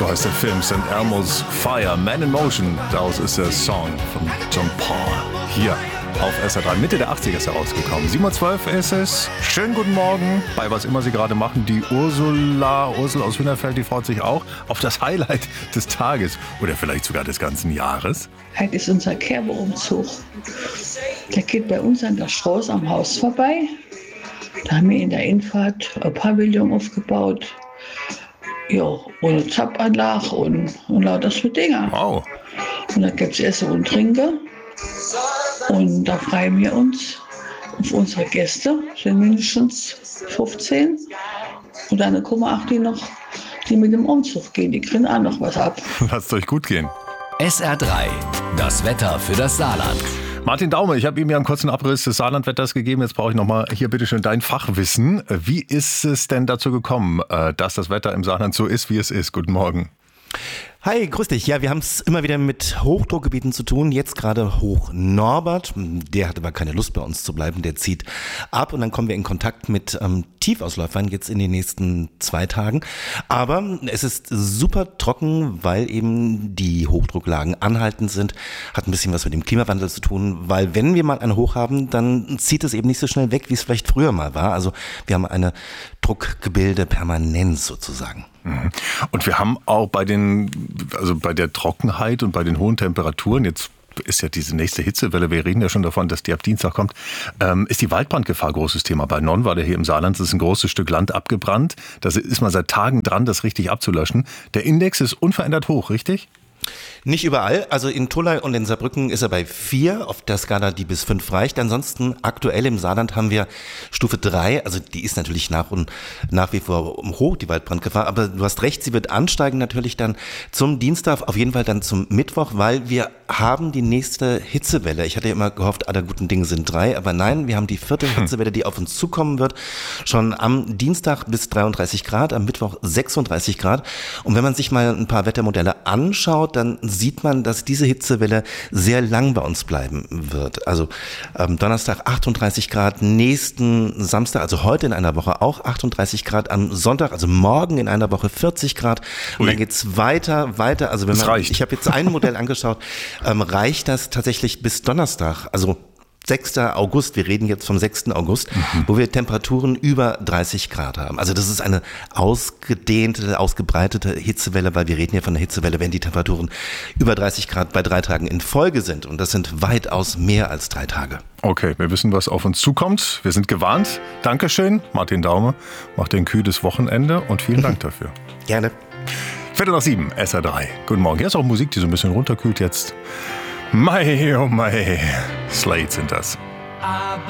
so heißt der Film, St. Elmo's Fire, Man in Motion. Daraus ist der Song von John Paul. Hier auf SR3, Mitte der 80er ist er rausgekommen. 7:12 Uhr ist es. Schönen guten Morgen bei was immer Sie gerade machen. Die Ursel aus Winterfeld, die freut sich auch auf das Highlight des Tages oder vielleicht sogar des ganzen Jahres. Heute ist unser Kerbeumzug. Der geht bei uns an der Straße am Haus vorbei. Da haben wir in der Innenfahrt ein Pavillon aufgebaut. Ja, ohne Zapfanlage und lauter so Dinger. Wow. Und da gibt es Essen und Trinken. Und da freuen wir uns auf unsere Gäste, sind mindestens 15. Und dann kommen auch die noch, die mit dem Umzug gehen, die kriegen auch noch was ab. Lasst euch gut gehen. SR3, das Wetter für das Saarland. Martin Daume, ich habe ihm ja einen kurzen Abriss des Saarlandwetters gegeben. Jetzt brauche ich nochmal hier bitteschön dein Fachwissen. Wie ist es denn dazu gekommen, dass das Wetter im Saarland so ist, wie es ist? Guten Morgen. Hi, grüß dich. Ja, wir haben es immer wieder mit Hochdruckgebieten zu tun. Jetzt gerade Hoch Norbert. Der hat aber keine Lust bei uns zu bleiben. Der zieht ab und dann kommen wir in Kontakt mit Tiefausläufern jetzt in den nächsten 2 Tagen. Aber es ist super trocken, weil eben die Hochdrucklagen anhaltend sind. Hat ein bisschen was mit dem Klimawandel zu tun, weil wenn wir mal ein Hoch haben, dann zieht es eben nicht so schnell weg, wie es vielleicht früher mal war. Also wir haben eine Druckgebilde-Permanenz sozusagen. Und wir haben auch bei der Trockenheit und bei den hohen Temperaturen, jetzt ist ja diese nächste Hitzewelle, wir reden ja schon davon, dass die ab Dienstag kommt, ist die Waldbrandgefahr großes Thema. Bei Nonnweiler hier im Saarland ist ein großes Stück Land abgebrannt. Da ist man seit Tagen dran, das richtig abzulöschen. Der Index ist unverändert hoch, richtig? Nicht überall, also in Tolai und in Saarbrücken ist er bei 4 auf der Skala, die bis 5 reicht. Ansonsten aktuell im Saarland haben wir Stufe 3, also die ist natürlich nach wie vor hoch, die Waldbrandgefahr, aber du hast recht, sie wird ansteigen natürlich dann zum Dienstag, auf jeden Fall dann zum Mittwoch, weil wir haben die nächste Hitzewelle. Ich hatte ja immer gehofft, aller guten Dinge sind 3, aber nein, wir haben die 4. Hitzewelle, die auf uns zukommen wird, schon am Dienstag bis 33 Grad, am Mittwoch 36 Grad. Und wenn man sich mal ein paar Wettermodelle anschaut, dann sieht man, dass diese Hitzewelle sehr lang bei uns bleiben wird. Also Donnerstag 38 Grad, nächsten Samstag, also heute in einer Woche auch 38 Grad, am Sonntag, also morgen in einer Woche 40 Grad. Und dann geht's weiter. Also wenn man, ich habe jetzt ein Modell angeschaut, reicht das tatsächlich bis Donnerstag, also 6. August, wir reden jetzt vom 6. August, wo wir Temperaturen über 30 Grad haben. Also das ist eine ausgedehnte, ausgebreitete Hitzewelle, weil wir reden ja von einer Hitzewelle, wenn die Temperaturen über 30 Grad bei 3 Tagen in Folge sind. Und das sind weitaus mehr als 3 Tage. Okay, wir wissen, was auf uns zukommt. Wir sind gewarnt. Dankeschön, Martin Daume. Macht den kühles Wochenende und vielen Dank dafür. Gerne. 7:15, SR3. Guten Morgen. Hier ist auch Musik, die so ein bisschen runterkühlt jetzt. Mei, oh mei. Slade sind das.